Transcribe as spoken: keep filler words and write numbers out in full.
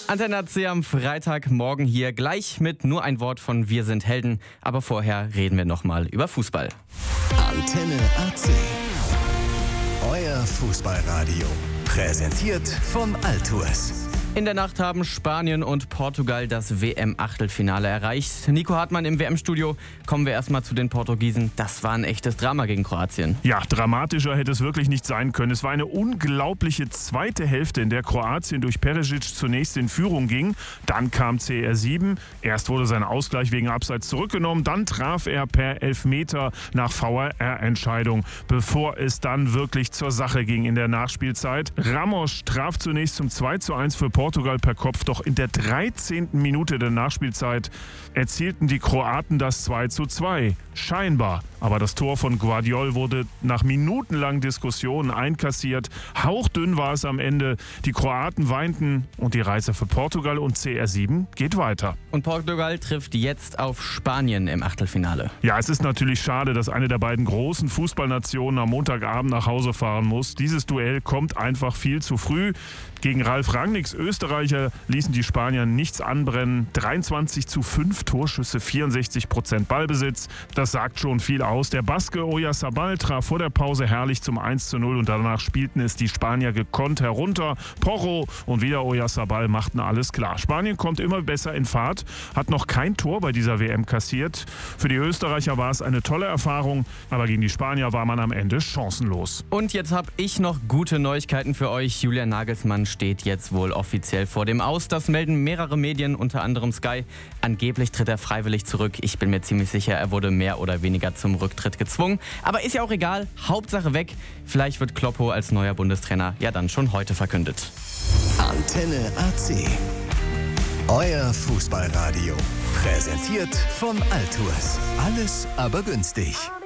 Antenne A C am Freitagmorgen hier, gleich mit nur ein Wort von Wir sind Helden. Aber vorher reden wir nochmal über Fußball. Antenne A C. Euer Fußballradio. Präsentiert von Altours. In der Nacht haben Spanien und Portugal das W M-Achtelfinale erreicht. Nico Hartmann im W M-Studio. Kommen wir erstmal zu den Portugiesen. Das war ein echtes Drama gegen Kroatien. Ja, dramatischer hätte es wirklich nicht sein können. Es war eine unglaubliche zweite Hälfte, in der Kroatien durch Perisic zunächst in Führung ging. Dann kam C R sieben. Erst wurde sein Ausgleich wegen Abseits zurückgenommen. Dann traf er per Elfmeter nach V A R-Entscheidung, bevor es dann wirklich zur Sache ging in der Nachspielzeit. Ramos traf zunächst zum zwei zu eins für Portugal. Portugal per Kopf, doch in der dreizehnten Minute der Nachspielzeit erzielten die Kroaten das zwei zu zwei. Scheinbar. Aber das Tor von Guardiol wurde nach minutenlangen Diskussionen einkassiert. Hauchdünn war es am Ende. Die Kroaten weinten und die Reise für Portugal und C R sieben geht weiter. Und Portugal trifft jetzt auf Spanien im Achtelfinale. Ja, es ist natürlich schade, dass eine der beiden großen Fußballnationen am Montagabend nach Hause fahren muss. Dieses Duell kommt einfach viel zu früh. Gegen Ralf Rangnicks Österreicher ließen die Spanier nichts anbrennen. dreiundzwanzig zu fünf Torschüsse, vierundsechzig Prozent Ballbesitz. Das sagt schon viel aus. Der Baske Oyarzabal traf vor der Pause herrlich zum eins zu null und danach spielten es die Spanier gekonnt herunter. Porro und wieder Oyarzabal machten alles klar. Spanien kommt immer besser in Fahrt, hat noch kein Tor bei dieser W M kassiert. Für die Österreicher war es eine tolle Erfahrung, aber gegen die Spanier war man am Ende chancenlos. Und jetzt habe ich noch gute Neuigkeiten für euch. Julian Nagelsmann steht jetzt wohl offiziell vor dem Aus. Das melden mehrere Medien, unter anderem Sky. Angeblich tritt er freiwillig zurück. Ich bin mir ziemlich sicher, er wurde mehr oder weniger zum Rücktritt gezwungen. Aber ist ja auch egal. Hauptsache weg. Vielleicht wird Kloppo als neuer Bundestrainer ja dann schon heute verkündet. Antenne A C. Euer Fußballradio. Präsentiert von Altours. Alles aber günstig.